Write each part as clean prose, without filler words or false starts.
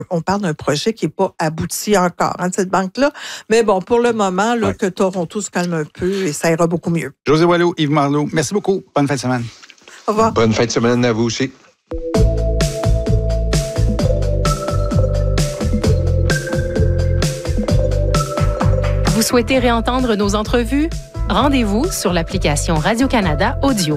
On parle d'un projet qui n'est pas abouti encore, cette banque-là. Mais bon, pour le moment, là, que Toronto se calme un peu et ça ira beaucoup mieux. José Boileau, Yves Marleau, merci beaucoup. Bonne fin de semaine. Au revoir. Bonne fin de semaine à vous aussi. Vous souhaitez réentendre nos entrevues? Rendez-vous sur l'application Radio-Canada Audio.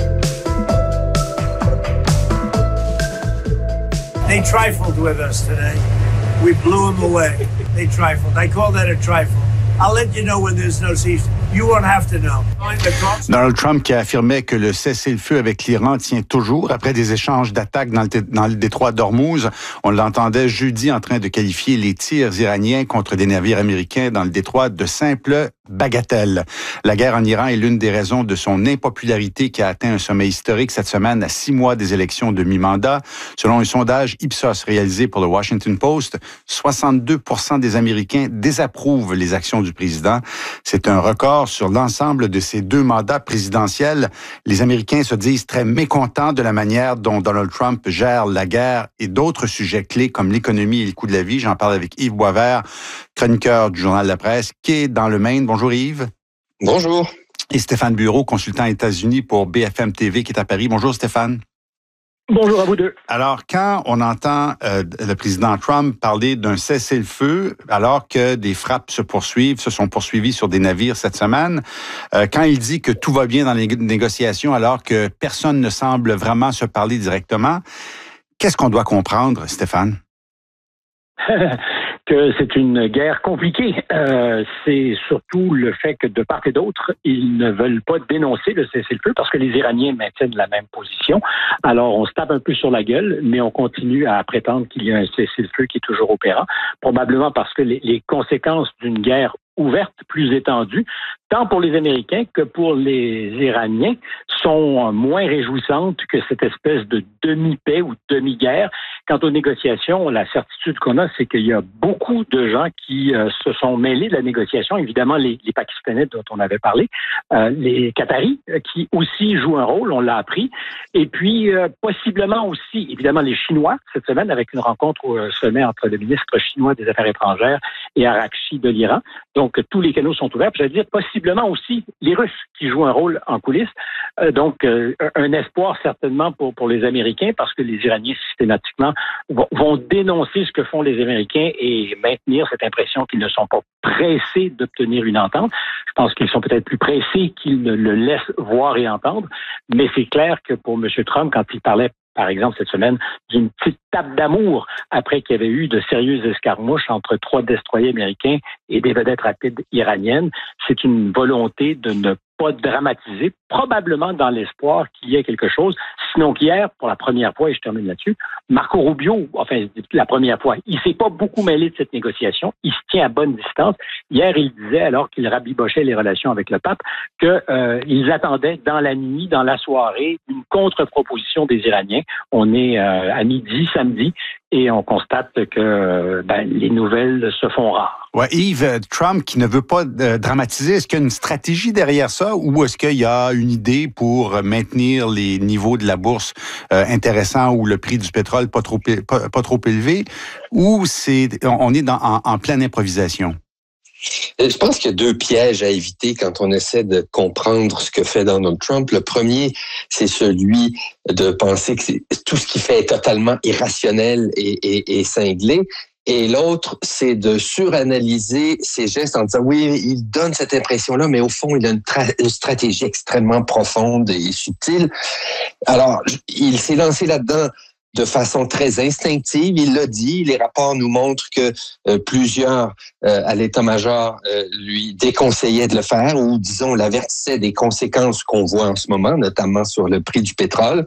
They trifled with us today. We blew them away. They trifled. I call that a trifle. I'll let you know when there's no cease. You won't have to know. Donald Trump qui affirmait que le cessez-le-feu avec l'Iran tient toujours après des échanges d'attaques dans le détroit d'Ormuz. On l'entendait jeudi en train de qualifier les tirs iraniens contre des navires américains dans le détroit de simples bagatelles. La guerre en Iran est l'une des raisons de son impopularité qui a atteint un sommet historique cette semaine à 6 mois des élections de mi-mandat. Selon un sondage Ipsos réalisé pour le Washington Post, 62% des Américains désapprouvent les actions du président. C'est un record sur l'ensemble de ces 2 mandats présidentiels. Les Américains se disent très mécontents de la manière dont Donald Trump gère la guerre et d'autres sujets clés comme l'économie et le coût de la vie. J'en parle avec Yves Boisvert, chroniqueur du Journal de la Presse, qui est dans le Maine. Bonjour Yves. Bonjour. Et Stéphane Bureau, consultant États-Unis pour BFM TV, qui est à Paris. Bonjour Stéphane. Bonjour à vous deux. Alors, quand on entend le président Trump parler d'un cessez-le-feu, alors que des frappes se sont poursuivies sur des navires cette semaine, quand il dit que tout va bien dans les négociations, alors que personne ne semble vraiment se parler directement, qu'est-ce qu'on doit comprendre, Stéphane? Que c'est une guerre compliquée. C'est surtout le fait que de part et d'autre, ils ne veulent pas dénoncer le cessez-le-feu parce que les Iraniens maintiennent la même position. Alors, on se tape un peu sur la gueule, mais on continue à prétendre qu'il y a un cessez-le-feu qui est toujours opérant, probablement parce que les conséquences d'une guerre ouverte, plus étendue, tant pour les Américains que pour les Iraniens, sont moins réjouissantes que cette espèce de demi-paix ou demi-guerre. Quant aux négociations, la certitude qu'on a, c'est qu'il y a beaucoup de gens qui se sont mêlés de la négociation. Évidemment, les Pakistanais dont on avait parlé, les Qataris qui aussi jouent un rôle, on l'a appris. Et puis, possiblement aussi, évidemment, les Chinois, cette semaine, avec une rencontre au sommet entre le ministre chinois des Affaires étrangères et Arakchi de l'Iran. Donc, tous les canaux sont ouverts. J'allais dire possiblement aussi les Russes qui jouent un rôle en coulisses. Donc, un espoir certainement pour les Américains parce que les Iraniens, systématiquement, vont dénoncer ce que font les Américains et maintenir cette impression qu'ils ne sont pas pressés d'obtenir une entente. Je pense qu'ils sont peut-être plus pressés qu'ils ne le laissent voir et entendre. Mais c'est clair que pour M. Trump, quand il parlait par exemple, cette semaine, d'une petite tape d'amour après qu'il y avait eu de sérieuses escarmouches entre 3 destroyers américains et des vedettes rapides iraniennes. C'est une volonté de ne pas dramatiser, probablement dans l'espoir qu'il y ait quelque chose. Sinon qu'hier, pour la première fois, et je termine là-dessus, Marco Rubio, enfin, la première fois, il s'est pas beaucoup mêlé de cette négociation. Il se tient à bonne distance. Hier, il disait, alors qu'il rabibochait les relations avec le pape, qu'ils attendaient dans la nuit, dans la soirée, une contre-proposition des Iraniens. On est à midi, samedi, et on constate que les nouvelles se font rares. Ouais, Yves, Trump qui ne veut pas dramatiser, est-ce qu'il y a une stratégie derrière ça ou est-ce qu'il y a une idée pour maintenir les niveaux de la bourse intéressants ou le prix du pétrole pas trop élevé ou on est en pleine improvisation? Je pense qu'il y a 2 pièges à éviter quand on essaie de comprendre ce que fait Donald Trump. Le premier, c'est celui de penser que tout ce qu'il fait est totalement irrationnel et cinglé. Et l'autre, c'est de suranalyser ses gestes en disant, oui, il donne cette impression-là, mais au fond, il a une stratégie extrêmement profonde et subtile. Alors, il s'est lancé là-dedans de façon très instinctive. Il l'a dit, les rapports nous montrent que plusieurs à l'état-major lui déconseillaient de le faire ou, disons, l'avertissaient des conséquences qu'on voit en ce moment, notamment sur le prix du pétrole.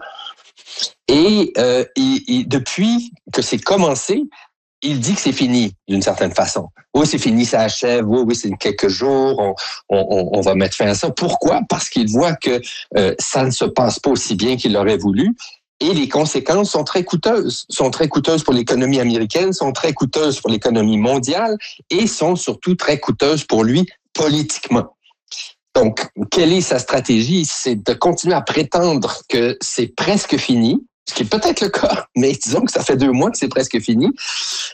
Et depuis que c'est commencé, il dit que c'est fini, d'une certaine façon. Oui, c'est fini, ça achève. Oui, c'est quelques jours, on va mettre fin à ça. Pourquoi? Parce qu'il voit que ça ne se passe pas aussi bien qu'il l'aurait voulu. Et les conséquences sont très coûteuses. Sont très coûteuses pour l'économie américaine, sont très coûteuses pour l'économie mondiale et sont surtout très coûteuses pour lui politiquement. Donc, quelle est sa stratégie? C'est de continuer à prétendre que c'est presque fini, ce qui est peut-être le cas, mais disons que ça fait 2 mois que c'est presque fini.